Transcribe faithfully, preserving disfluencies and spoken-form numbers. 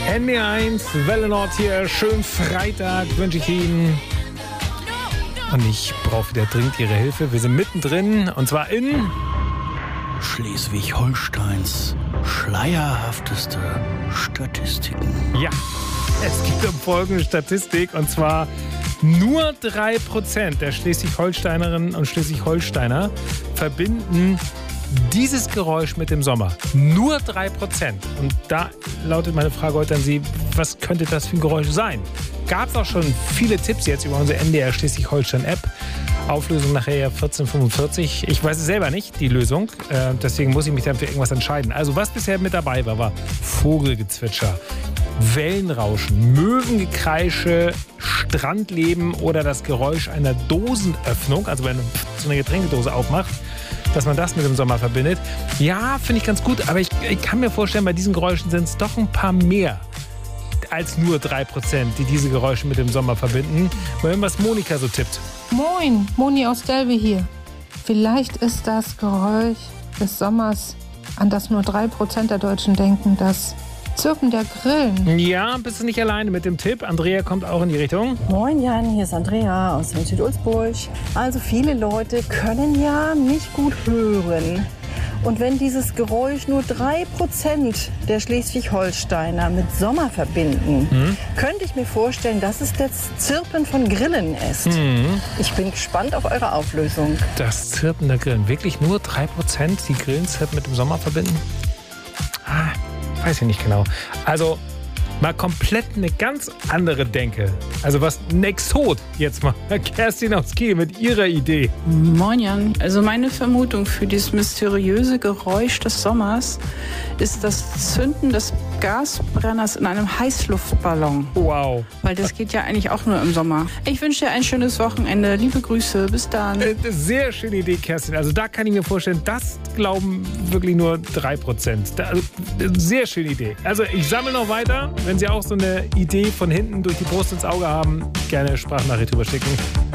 N D eins, Welle Nord hier. Schönen Freitag wünsche ich Ihnen. Und ich brauche wieder dringend Ihre Hilfe. Wir sind mittendrin und zwar in Schleswig-Holsteins schleierhafteste Statistiken. Ja, es geht um folgende Statistik und zwar nur drei Prozent der Schleswig-Holsteinerinnen und Schleswig-Holsteiner verbinden dieses Geräusch mit dem Sommer. Nur drei Prozent. Und da lautet meine Frage heute an Sie, was könnte das für ein Geräusch sein? Gab es auch schon viele Tipps jetzt über unsere N D R Schleswig-Holstein-App. Auflösung nachher vierzehn fünfundvierzig. Ich weiß es selber nicht, die Lösung. Äh, deswegen muss ich mich dann für irgendwas entscheiden. Also was bisher mit dabei war, war Vogelgezwitscher, Wellenrauschen, Möwengekreische, Strandleben oder das Geräusch einer Dosenöffnung, also wenn man so eine Getränkedose aufmacht, dass man das mit dem Sommer verbindet. Ja, finde ich ganz gut, aber ich, ich kann mir vorstellen, bei diesen Geräuschen sind es doch ein paar mehr als nur drei Prozent, die diese Geräusche mit dem Sommer verbinden. Mal hören, was Monika so tippt. Moin, Moni aus Delve hier. Vielleicht ist das Geräusch des Sommers, an das nur drei Prozent der Deutschen denken, das Zirpen der Grillen. Ja, bist du nicht alleine mit dem Tipp. Andrea kommt auch in die Richtung. Moin Jan, hier ist Andrea aus Südulzburg. Also viele Leute können ja nicht gut hören. Und wenn dieses Geräusch nur drei Prozent der Schleswig-Holsteiner mit Sommer verbinden, mhm. könnte ich mir vorstellen, dass es das Zirpen von Grillen ist. Mhm. Ich bin gespannt auf eure Auflösung. Das Zirpen der Grillen. Wirklich nur drei Prozent die Grillenzirpen mit dem Sommer verbinden? Ah, weiß ich nicht genau. Also mal komplett eine ganz andere Denke. Also was ein Exot jetzt mal. Kerstin aus Kiel mit ihrer Idee. Moin Jan. Also meine Vermutung für dieses mysteriöse Geräusch des Sommers ist das Zünden des Gasbrenners in einem Heißluftballon. Wow. Weil das geht ja eigentlich auch nur im Sommer. Ich wünsche dir ein schönes Wochenende. Liebe Grüße. Bis dann. Sehr schöne Idee, Kerstin. Also da kann ich mir vorstellen, das glauben wirklich nur drei Prozent. Also, sehr schöne Idee. Also ich sammle noch weiter. Wenn Sie auch so eine Idee von hinten durch die Brust ins Auge haben, gerne Sprachnachricht drüber schicken.